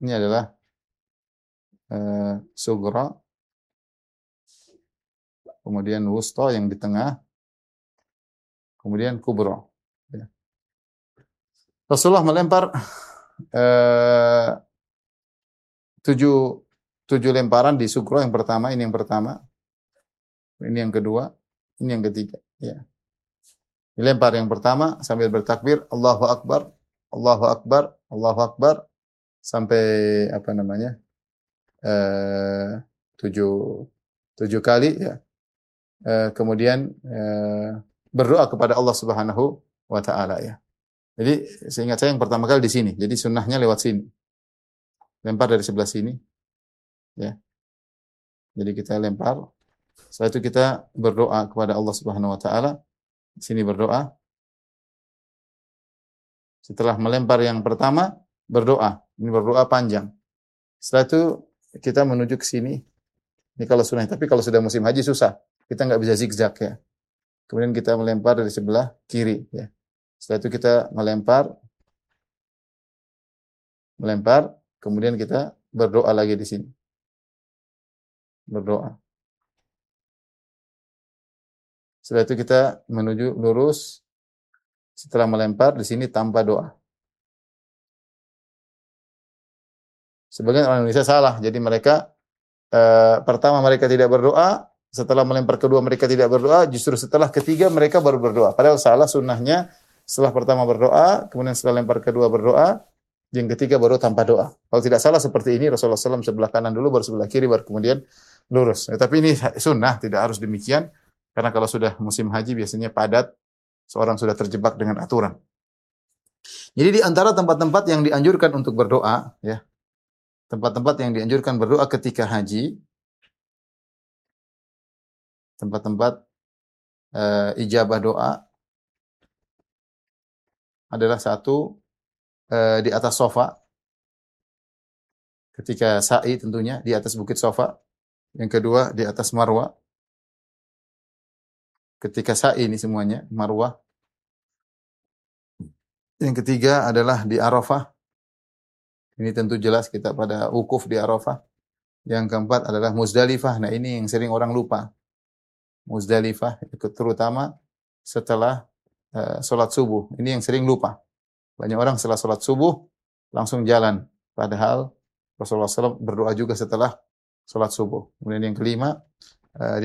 Ini adalah sughra, kemudian wusta yang di tengah, kemudian kubra. Ya. Rasulullah melempar eh, tujuh, tujuh lemparan di sughra yang pertama, ini yang pertama, ini yang kedua, ini yang ketiga. Ya. Dilempar yang pertama sambil bertakbir, Allahu Akbar, Allahu Akbar, Allahu Akbar, sampai apa namanya, tujuh, tujuh kali. Ya. Kemudian berdoa kepada Allah Subhanahu wa taala, ya. Jadi seingat saya yang pertama kali di sini. Jadi sunnahnya lewat sini. Lempar dari sebelah sini, ya. Jadi kita lempar. Setelah itu kita berdoa kepada Allah Subhanahu wa taala. Di sini berdoa. Setelah melempar yang pertama, berdoa. Ini berdoa panjang. Setelah itu kita menuju ke sini. Ini kalau sunnah, tapi kalau sudah musim haji susah. Kita nggak bisa zigzag, ya. Kemudian kita melempar dari sebelah kiri, ya. Setelah itu kita melempar, kemudian kita berdoa lagi di sini. Berdoa. Setelah itu kita menuju lurus. Setelah melempar di sini tanpa doa. Sebagian orang Indonesia salah. Jadi mereka pertama mereka tidak berdoa, setelah melempar kedua mereka tidak berdoa, justru setelah ketiga mereka baru berdoa. Padahal salah, sunnahnya setelah pertama berdoa, kemudian setelah lempar kedua berdoa, yang ketiga baru tanpa doa. Kalau tidak salah seperti ini, Rasulullah SAW sebelah kanan dulu, baru sebelah kiri, baru kemudian lurus. Tapi ini sunnah, tidak harus demikian. Karena kalau sudah musim haji biasanya padat, seorang sudah terjebak dengan aturan. Jadi di antara tempat-tempat yang dianjurkan untuk berdoa, ya, tempat-tempat yang dianjurkan berdoa ketika haji, tempat-tempat ijabah doa adalah satu di atas sofa, ketika sa'i tentunya di atas bukit sofa. Yang kedua di atas marwah, ketika sa'i ini semuanya marwah. Yang ketiga adalah di Arafah. Ini tentu jelas kita pada wukuf di Arafah. Yang keempat adalah Muzdalifah. Nah, ini yang sering orang lupa. Muzdalifah, terutama setelah sholat subuh. Ini yang sering lupa. Banyak orang setelah sholat subuh langsung jalan. Padahal Rasulullah SAW berdoa juga setelah sholat subuh. Kemudian yang kelima,